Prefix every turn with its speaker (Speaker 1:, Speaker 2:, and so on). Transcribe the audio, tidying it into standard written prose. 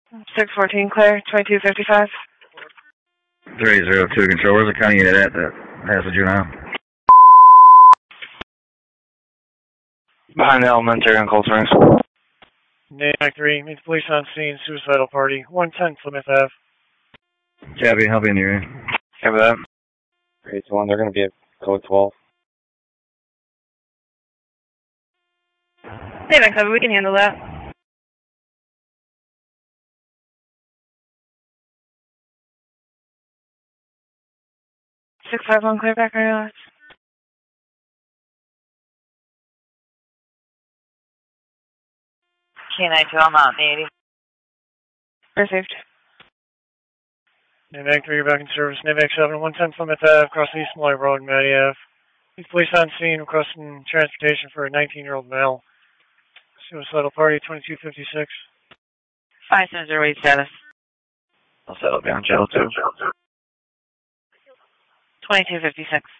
Speaker 1: 614 Claire, 2255.
Speaker 2: 302 Control. Where's the county unit at that has the juvenile?
Speaker 3: Behind the elementary on Cold Springs.
Speaker 4: Natick 3, meet the police on scene, suicidal party, 110 Plymouth Ave.
Speaker 2: Copy, help you in your
Speaker 3: Copy that. 321, they're going to be at code 12.
Speaker 1: Natick 7, we can handle that. 651 Clear back on your left.
Speaker 5: K92, I'm out, 80.
Speaker 1: Received.
Speaker 4: Natick 3, you're back in service. Natick 7, 110 Plymouth Ave, crossing East Malloy Road, Matty Ave. Meet the police on scene, requesting transportation for a 19-year-old male. Suicidal party, 2256.
Speaker 5: 570 status.
Speaker 3: I'll settle down, Channel 2.
Speaker 5: 2256.